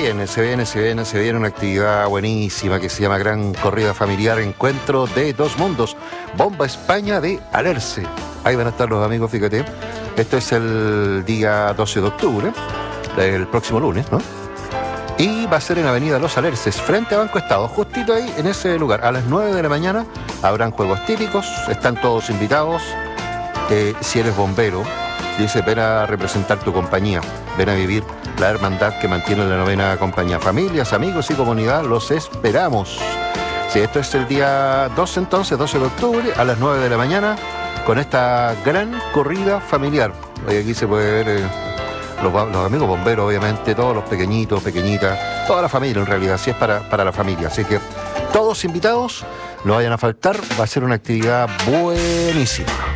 Se viene una actividad buenísima que se llama Gran Corrida Familiar Encuentro de Dos Mundos, Bomba España de Alerce. Ahí van a estar los amigos, fíjate. Esto es el día 12 de octubre, el próximo lunes, ¿no? Y va a ser en Avenida Los Alerces, frente a Banco Estado, justito ahí en ese lugar. A las 9 de la mañana habrán juegos típicos, están todos invitados. Si eres bombero, dice, ven a representar tu compañía, ven a vivir la hermandad que mantiene la 9ª compañía. Familias, amigos y comunidad, los esperamos. Sí, esto es el día 12 entonces, 12 de octubre, a las 9 de la mañana, con esta gran corrida familiar. Aquí se puede ver los amigos bomberos, obviamente, todos los pequeñitos, pequeñitas, toda la familia en realidad, si es para la familia. Así que todos invitados, no vayan a faltar, va a ser una actividad buenísima.